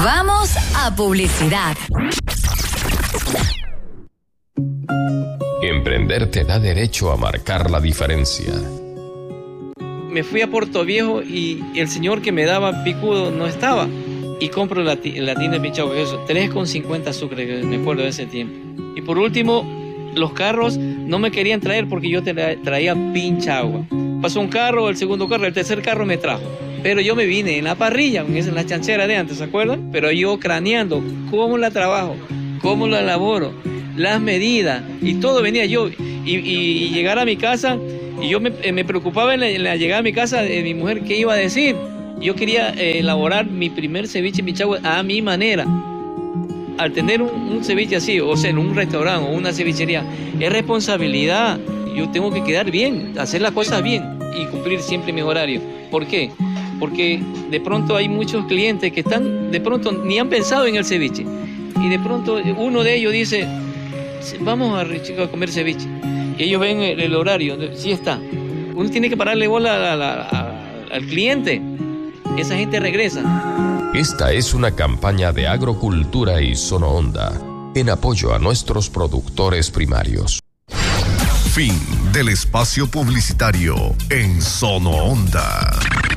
Vamos a publicidad. Emprender te da derecho a marcar la diferencia. Me fui a Puerto Viejo y el señor que me daba picudo no estaba. Y compro la tienda de Pinchao, eso, 3,50 sucre, me acuerdo de ese tiempo. Y por último, los carros no me querían traer porque yo traía Pinchagua. Pasó un carro, el segundo carro, el tercer carro me trajo. Pero yo me vine en la parrilla, en la chanchera de antes, ¿se acuerdan? Pero yo craneando cómo la trabajo, cómo la elaboro, las medidas, y todo venía yo. Y llegar a mi casa, y yo me preocupaba en la llegada a mi casa de mi mujer, ¿qué iba a decir? Yo quería elaborar mi primer ceviche Pinchagua a mi manera. Al tener un ceviche así, o sea, en un restaurante o una cevichería, es responsabilidad. Yo tengo que quedar bien, hacer las cosas bien y cumplir siempre mis horarios. ¿Por qué? Porque de pronto hay muchos clientes que de pronto ni han pensado en el ceviche. Y de pronto uno de ellos dice, vamos a comer ceviche. Y ellos ven el horario, sí está. Uno tiene que pararle bola al cliente. Esa gente regresa. Esta es una campaña de Agrocultura y Sono Onda en apoyo a nuestros productores primarios. Fin del espacio publicitario en Sono Onda.